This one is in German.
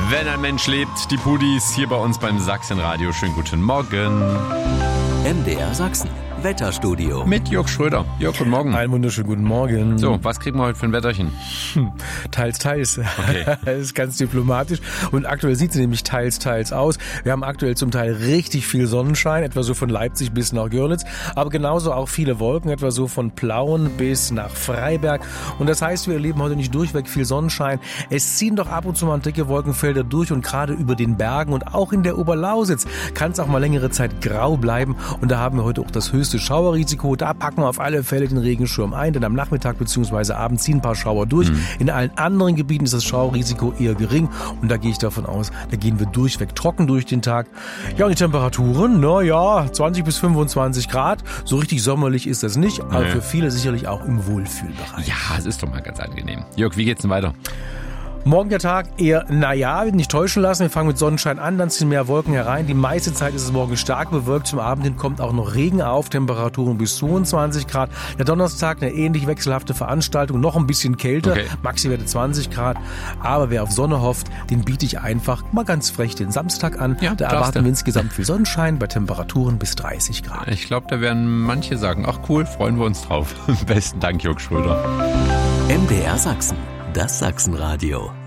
Wenn ein Mensch lebt, die Pudis hier bei uns beim Sachsenradio. Schönen guten Morgen. MDR Sachsen, Wetterstudio. Mit Jörg Schröder. Jörg, guten Morgen. Einen wunderschönen guten Morgen. So, was kriegen wir heute für ein Wetterchen? Teils. Okay. Das ist ganz diplomatisch. Und aktuell sieht es nämlich teils aus. Wir haben aktuell zum Teil richtig viel Sonnenschein, etwa so von Leipzig bis nach Görlitz. Aber genauso auch viele Wolken, etwa so von Plauen bis nach Freiberg. Und das heißt, wir erleben heute nicht durchweg viel Sonnenschein. Es ziehen doch ab und zu mal dicke Wolkenfelder durch und gerade über den Bergen und auch in der Oberlausitz kann es auch mal längere Zeit grau bleiben. Und da haben wir heute auch das höchste Schauerrisiko. Da packen wir auf alle Fälle den Regenschirm ein, denn am Nachmittag bzw. Abend ziehen ein paar Schauer durch. In allen anderen Gebieten ist das Schauerrisiko eher gering und da gehe ich davon aus, da gehen wir durchweg trocken durch den Tag. Ja, und die Temperaturen, 20 bis 25 Grad. So richtig sommerlich ist das nicht, aber für viele sicherlich auch im Wohlfühlbereich. Ja, es ist doch mal ganz angenehm. Jörg, wie geht's denn weiter? Morgen der Tag eher, nicht täuschen lassen. Wir fangen mit Sonnenschein an, dann ziehen mehr Wolken herein. Die meiste Zeit ist es morgen stark bewölkt. Zum Abend hin kommt auch noch Regen auf, Temperaturen bis 22 Grad. Der Donnerstag eine ähnlich wechselhafte Veranstaltung, noch ein bisschen kälter, Maxi-Werte 20 Grad. Aber wer auf Sonne hofft, den biete ich einfach mal ganz frech den Samstag an. Ja, da erwarten wir insgesamt viel Sonnenschein bei Temperaturen bis 30 Grad. Ich glaube, da werden manche sagen, ach cool, freuen wir uns drauf. Besten Dank, Jörg Schröder. MDR Sachsen, das Sachsenradio.